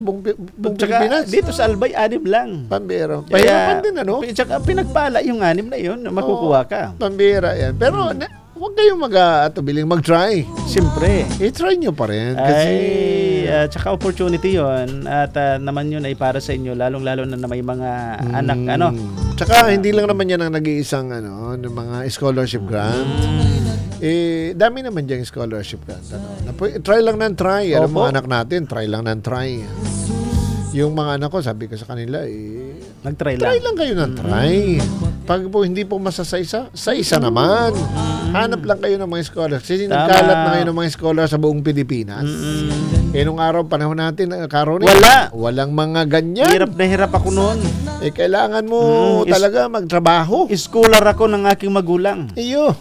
buong Tsaka, Pilipinas. dito sa Albay, 6 lang. Pambira. Kaya, Pahirapan din, ano? Tsaka pinagpala yung 6 na yun, makukuha ka. Pambira yan. Pero, huwag kayong mag-atubiling mag-try. Siyempre. I-try nyo pa rin. Kasi, Tsaka opportunity yon at naman yun ay para sa inyo, lalong-lalo na may mga anak, ano. Tsaka, hindi lang naman yan ang nag-iisang, ng mga scholarship grant. Dami naman dyan scholarship grant. Try lang ng try. Alam mo, anak natin, try lang ng try. Yung mga anak ko, sabi ko sa kanila, nag-try lang. Try lang kayo ng try. Pag po hindi po masasaysa, sa isa naman. Hanap lang kayo ng mga scholars. Kasi nagkalat na kayo ng mga scholars sa buong Pilipinas. Nung araw, panahon natin, Karoni, walang mga ganyan. Hirap na hirap ako noon. Kailangan mo talaga magtrabaho. Scholar ako ng aking magulang. Iyo.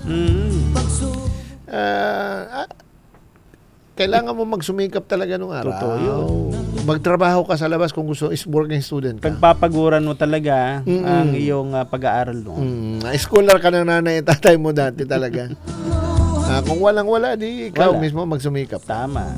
Kailangan mo magsumikap talaga nung araw. Totoo yun. Magtrabaho ka sa labas kung gusto working student ka. Pagpapaguran mo talaga ang iyong pag-aaral mo. Scholar ka ng nanay at tatay mo dati talaga. Kung walang-wala, di ikaw mismo magsumikap. Tama.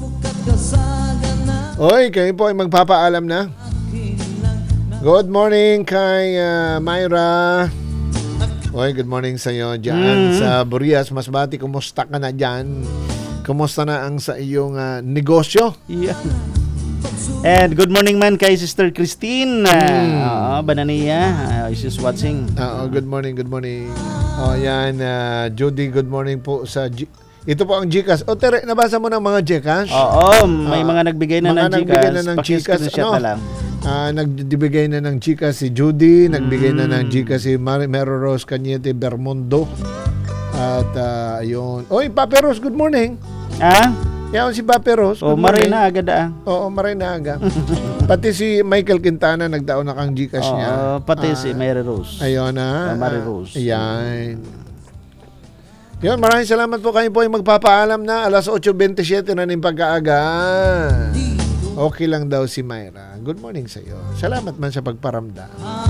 Oy, kayo po ay magpapaalam na. Good morning kay Myra. Oy, good morning sa iyo dyan sa Burias, Masbati. Kumusta ka na dyan? Kumusta na ang sa iyong negosyo? Yeah. And good morning man kay Sister Christine. Banania. She's watching. Good morning, good morning. Yan, Judy, good morning po sa ito po ang GCash. Tere, nabasa mo ng mga GCash? Oo, may mga nagbigay na ng GCash. Na lang. Nagbigay na ng GCash si Judy, nagbigay na ng GCash si Mero Rose Cañete Bermundo. At ayun. Oy, Pape Rose, good morning. Yan si Pape Rose. Maray na agad Oo, maray na agad. Pati si Michael Quintana nagdaon na kang GCash niya. Pati si Mary Rose. Ayun na. Mary Rose. Ayan. Yun, maraming salamat po. Kayo po ay magpapaalam na. Alas 8:27 na ng pagkaaga. Okay lang daw si Myra. Good morning sa iyo. Salamat man sa pagparamdam.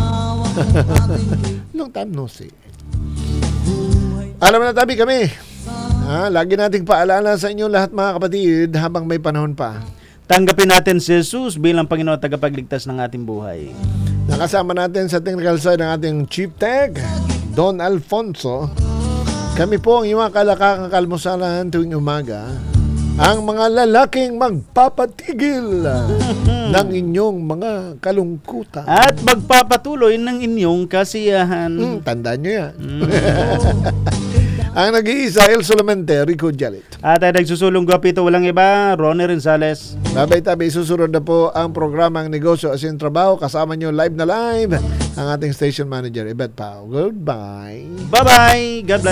Long time no see. Alam na tabi kami. Lagi nating paalala sa inyo lahat mga kapatid habang may panahon pa. Tanggapin natin si Jesus bilang Panginoon at tagapagligtas ng ating buhay. Nakasama natin sa technical side ng ating Chief Tech, Don Alfonso. Kami po ang iyong kalakakang kalmusalan tuwing umaga. Ang mga lalaking magpapatigil ng inyong mga kalungkutan. At magpapatuloy ng inyong kasiyahan. Tandaan nyo yan. Ang nag-iisa, El Solamente, Rico Jalit. At nagsusulong gwapito, walang iba, Ronnie Renzales. Babay-tabi, susunod na po ang programang Negosyo Asin Trabaho. Kasama nyo live na live ang ating station manager, Yvette Pao. Goodbye. Bye-bye. God bless.